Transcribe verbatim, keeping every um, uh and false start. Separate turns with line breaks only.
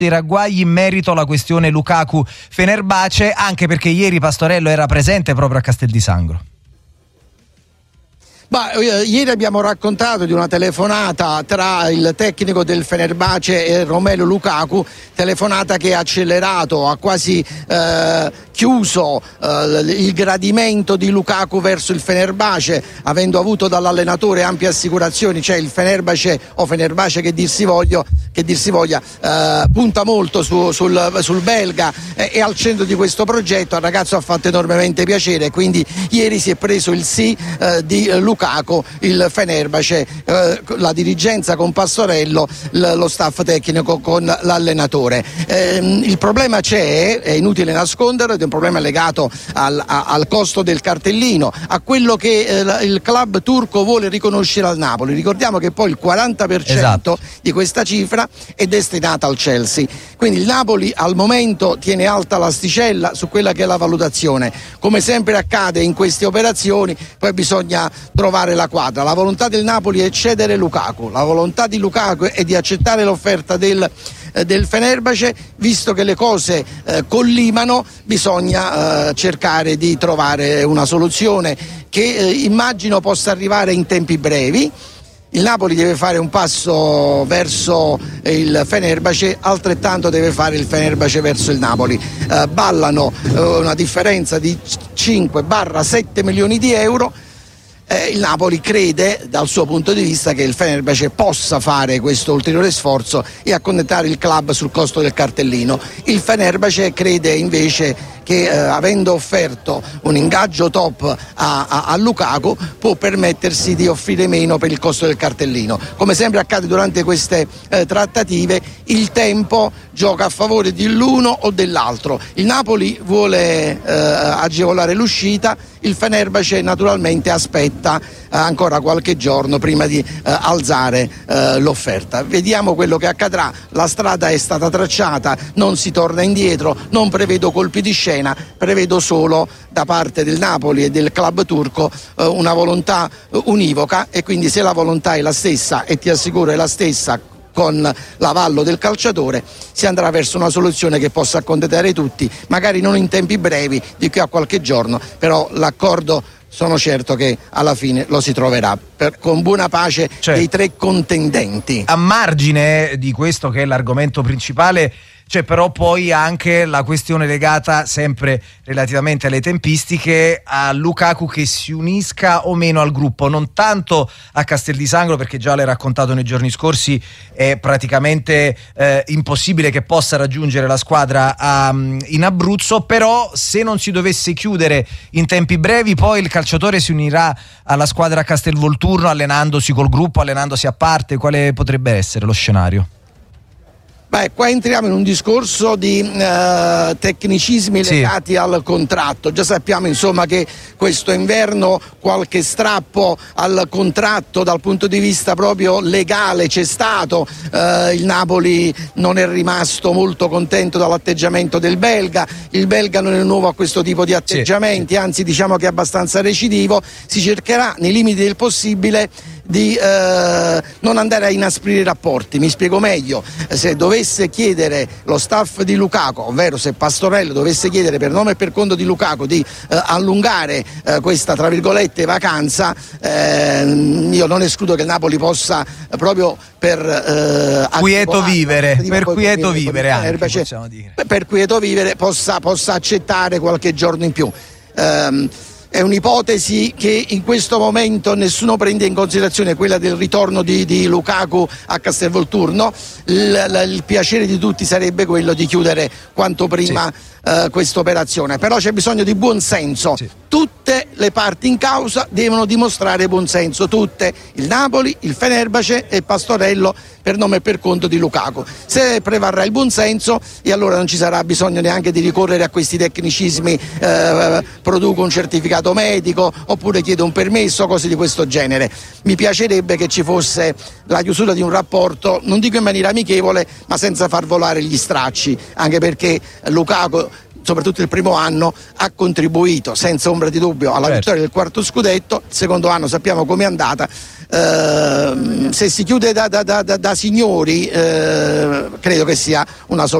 dei ragguagli in merito alla questione Lukaku-Fenerbahce, anche perché ieri Pastorello era presente proprio a Castel di Sangro.
Bah, eh, ieri abbiamo raccontato di una telefonata tra il tecnico del Fenerbahce e Romelu Lukaku, telefonata che ha accelerato, ha quasi eh, chiuso eh, il gradimento di Lukaku verso il Fenerbahce, avendo avuto dall'allenatore ampie assicurazioni, cioè il Fenerbahce o Fenerbahce che dir si voglia, che dir si voglia eh, punta molto su, sul, sul belga, eh, e al centro di questo progetto al ragazzo ha fatto enormemente piacere, quindi ieri si è preso il sì eh, di Lukaku. Lukaku, il Fenerbahce, eh, la dirigenza con Pastorello, l- lo staff tecnico con l'allenatore. Eh, il problema c'è, è inutile nasconderlo, è un problema legato al, a, al costo del cartellino, a quello che eh, il club turco vuole riconoscere al Napoli. Ricordiamo che poi il quaranta per cento esatto. di questa cifra è destinata al Chelsea, quindi il Napoli al momento tiene alta l'asticella su quella che è la valutazione. Come sempre accade in queste operazioni, poi bisogna trovare la quadra. La volontà del Napoli è cedere Lukaku, la volontà di Lukaku è di accettare l'offerta del, eh, del Fenerbahce. Visto che le cose eh, collimano, bisogna eh, cercare di trovare una soluzione che eh, immagino possa arrivare in tempi brevi. Il Napoli deve fare un passo verso il Fenerbahce, altrettanto deve fare il Fenerbahce verso il Napoli. Eh, ballano eh, una differenza di cinque sette milioni di euro. Eh, il Napoli crede dal suo punto di vista che il Fenerbahce possa fare questo ulteriore sforzo e accontentare il club sul costo del cartellino. Il Fenerbahce crede invece che eh, avendo offerto un ingaggio top a, a, a Lukaku può permettersi di offrire meno per il costo del cartellino. Come sempre accade durante queste eh, trattative, il tempo gioca a favore dell'uno o dell'altro. Il Napoli vuole eh, agevolare l'uscita, il Fenerbahce naturalmente aspetta eh, ancora qualche giorno prima di eh, alzare eh, l'offerta. Vediamo quello che accadrà. La strada è stata tracciata, non si torna indietro, non prevedo colpi di scena, prevedo solo da parte del Napoli e del club turco eh, una volontà eh, univoca, e quindi se la volontà è la stessa, e ti assicuro è la stessa con l'avallo del calciatore, si andrà verso una soluzione che possa accontentare tutti, magari non in tempi brevi, di qui a qualche giorno, però l'accordo sono certo che alla fine lo si troverà per, con buona pace
cioè,
dei tre contendenti.
A margine di questo che è l'argomento principale c'è però poi anche la questione legata, sempre relativamente alle tempistiche, a Lukaku che si unisca o meno al gruppo, non tanto a Castel di Sangro, perché già l'hai raccontato nei giorni scorsi, è praticamente eh, impossibile che possa raggiungere la squadra a, in Abruzzo, però se non si dovesse chiudere in tempi brevi poi il calciatore si unirà alla squadra a Castelvolturno allenandosi col gruppo, allenandosi a parte. Quale potrebbe essere lo scenario?
Beh, qua entriamo in un discorso di uh, tecnicismi legati sì. al contratto. Già sappiamo insomma che questo inverno qualche strappo al contratto dal punto di vista proprio legale c'è stato. Uh, il Napoli non è rimasto molto contento dall'atteggiamento del belga, il belga non è nuovo a questo tipo di atteggiamenti, sì. anzi diciamo che è abbastanza recidivo. Si cercherà nei limiti del possibile di eh, non andare a inasprire i rapporti. Mi spiego meglio: se dovesse chiedere lo staff di Lukaku, ovvero se Pastorello dovesse chiedere per nome e per conto di Lukaku di eh, allungare eh, questa tra virgolette vacanza, eh, io non escludo che il Napoli possa eh, proprio per eh,
quieto vivere per quieto
per,
vivere
per,
anche,
per,
possiamo dire.
per quieto vivere possa, possa accettare qualche giorno in più. Um, È un'ipotesi che in questo momento nessuno prende in considerazione, quella del ritorno di, di Lukaku a Castelvolturno. Il, il piacere di tutti sarebbe quello di chiudere quanto prima sì. uh, questa operazione, però c'è bisogno di buon senso. Sì. Tutte le parti in causa devono dimostrare buon senso, tutte, il Napoli, il Fenerbahce e Pastorello per nome e per conto di Lukaku. Se prevarrà il buon senso, e allora non ci sarà bisogno neanche di ricorrere a questi tecnicismi, eh, produco un certificato medico oppure chiedo un permesso, cose di questo genere. Mi piacerebbe che ci fosse la chiusura di un rapporto, non dico in maniera amichevole, ma senza far volare gli stracci, anche perché Lukaku, soprattutto il primo anno, ha contribuito senza ombra di dubbio alla certo. vittoria del quarto scudetto. Il secondo anno sappiamo com'è andata, eh, se si chiude da, da, da, da signori eh, credo che sia una soluzione.